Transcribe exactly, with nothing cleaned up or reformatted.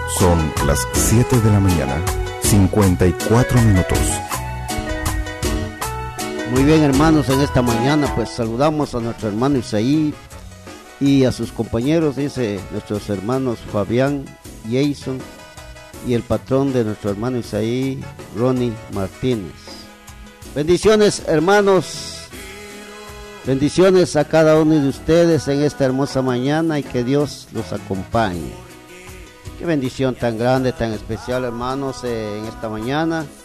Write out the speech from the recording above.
Son las siete de la mañana, cincuenta y cuatro minutos. Muy bien, hermanos, en esta mañana pues saludamos a nuestro hermano Isaí y a sus compañeros, dice nuestros hermanos Fabián, Jason y el patrón de nuestro hermano Isaí, Ronnie Martínez. Bendiciones, hermanos, bendiciones a cada uno de ustedes en esta hermosa mañana y que Dios los acompañe. Qué bendición tan grande, tan especial, hermanos, eh, en esta mañana.